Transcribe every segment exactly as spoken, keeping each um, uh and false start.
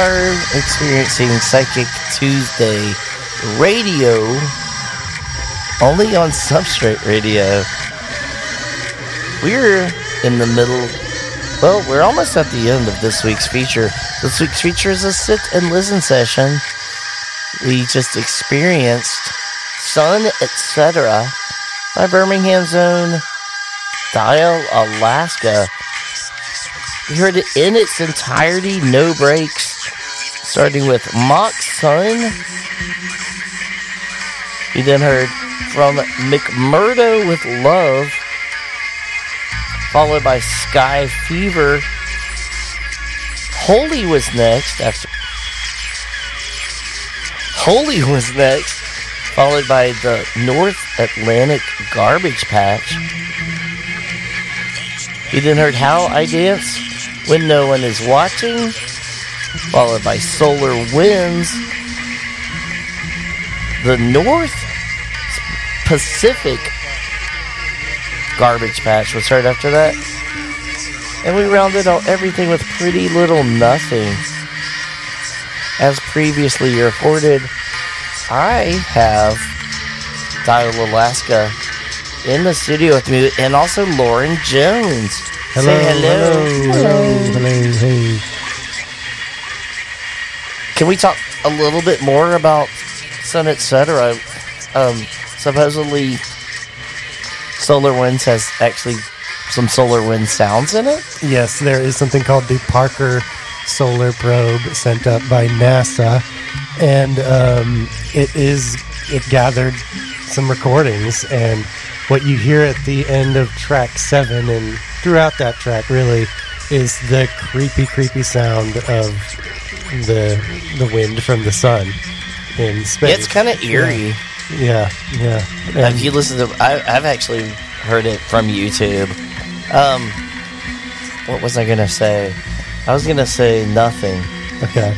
are experiencing Psychic Tuesday radio only on Substrate Radio. We're in the middle, well, we're almost at the end of this week's feature. This week's feature is a sit and listen session. We just experienced Sun, et cetera by Birmingham's own Dial Alaska. We heard it in its entirety, no breaks, starting with Mock Sun. We then heard from McMurdo with Love, followed by Sky Fever. Holy was next after Holy was next, followed by the North Atlantic Garbage Patch. We then heard How I Dance When No One Is Watching, followed by Solar Winds. The North Pacific Garbage Patch was heard after that. And we rounded out everything with Pretty Little Nothing. As previously reported, I have Dial Alaska in the studio with me, and also Lauren Jones. Hello, Say hello. Hello, hello, hello, hey. Can we talk a little bit more about Sun, et cetera? Um, supposedly, Solar Winds has actually some Solar Wind sounds in it? Yes, there is something called the Parker Solar Probe sent up by NASA, and um, it is it gathered some recordings, and what you hear at the end of track seven and throughout that track really is the creepy, creepy sound of the the wind from the sun in space. Yeah, it's kind of eerie. Yeah, yeah. Have you listened to? I, I've actually heard it from YouTube. Um, what was I gonna say? I was gonna say nothing. Okay.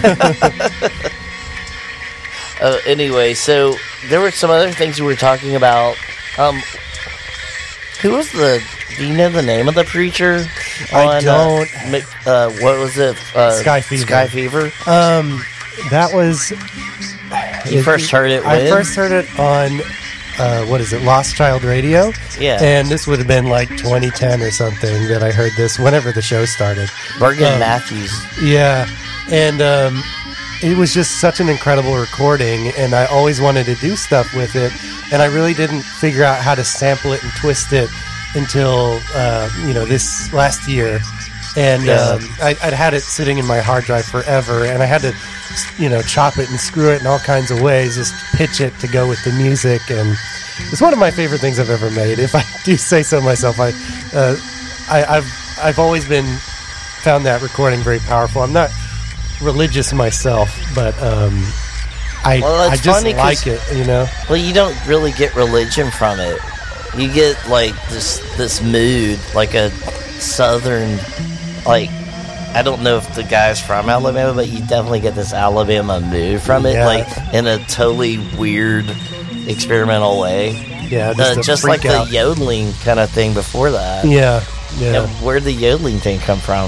uh, anyway, so there were some other things we were talking about. Um, who was the? Do you know the name of the preacher? I on, don't. Uh, uh, what was it? Uh, Sky Fever. Sky Fever. Um, that was. You it, first heard it. I when? first heard it on. Uh, what is it? Lost Child Radio. Yeah. And this would have been like twenty ten or something that I heard this. Whenever the show started. Bergen um, Matthews. Yeah, and um, it was just such an incredible recording, and I always wanted to do stuff with it, and I really didn't figure out how to sample it and twist it until uh, you know this last year, and Yeah. um, I, I'd had it sitting in my hard drive forever, and I had to you know chop it and screw it in all kinds of ways, just pitch it to go with the music, and it's one of my favorite things I've ever made. If I do say so myself, I, uh, I I've I've always been found that recording very powerful. I'm not religious myself, but um, I Well, I it's just funny 'cause- like it, you know. Well, you don't really get religion from it. You get like this this mood, like a southern, like I don't know if the guy's from Alabama, but you definitely get this Alabama mood from it, Yeah. like in a totally weird, experimental way. Yeah, Uh, a just freak like out. the yodeling kind of thing before that. Yeah, yeah. Yeah, where'd the yodeling thing come from?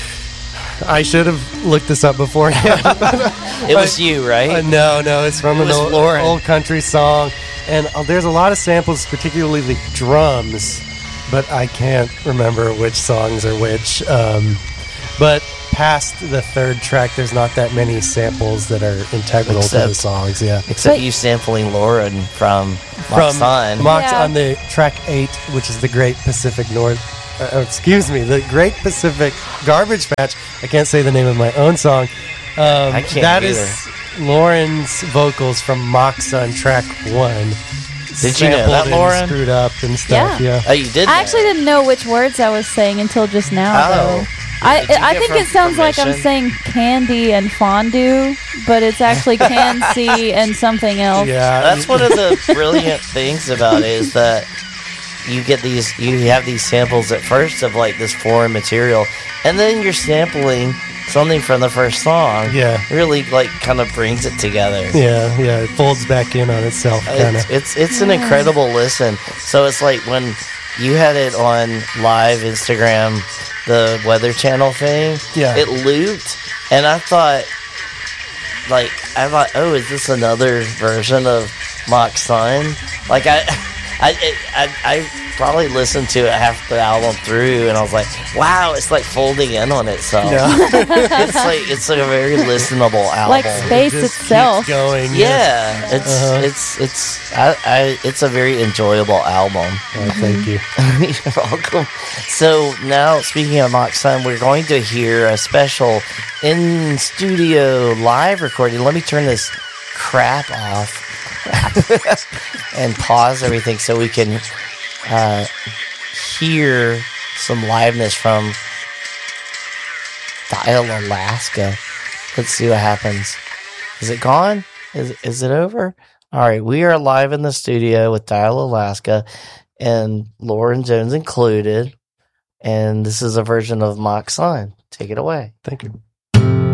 I should have looked this up beforehand. It was you, right? Uh, no, no, it's from It an was old, Lauren. old country song, and uh, there's a lot of samples, particularly the drums, but I can't remember which songs are which. Um, but past the third track, there's not that many samples that are integral to Except- the songs. Yeah, Except But- you sampling Lauren from from Moxon. Mox Yeah. on the track eight, which is the Great Pacific North. Uh, excuse me, the Great Pacific Garbage Patch. I can't say the name of my own song. Um, I can't that either. is Lauren's vocals from Mox on track one. Did you know Sampled that, and Lauren? Screwed up and stuff. Yeah. Yeah. Oh, you did. I know. actually didn't know which words I was saying until just now, Oh. though. I Did you I get think from it sounds like I'm permission? saying candy and fondue, but it's actually can-see and something else. Yeah. That's one of the brilliant things about it is that you get these, you have these samples at first of like this foreign material, and then you're sampling something from the first song. Yeah. really like kind of brings it together. Yeah, yeah. It folds back in on itself, kind It's, of. it's it's an incredible listen. So it's like when you had it on live Instagram, the Weather Channel thing. Yeah. it looped, And I thought, like, I thought, oh, is this another version of Mock Sun? Like, I, I, it, I, I probably listened to it half the album through, and I was like, wow, it's like folding in on itself. No. It's like it's like a very listenable album. Like space It just itself. keeps going. yes. Yeah, it's Uh-huh. it's it's I, I it's a very enjoyable album. Oh, thank you. You're welcome. So now, speaking of Mock Sun, we're going to hear a special in studio live recording. Let me turn this crap off and pause everything so we can uh, hear some liveness from Dial Alaska. Let's see what happens. Is it gone? Is is it over? All right, we are live in the studio with Dial Alaska and Lauren Jones included, and this is a version of Mock Sun. Take it away. Thank you.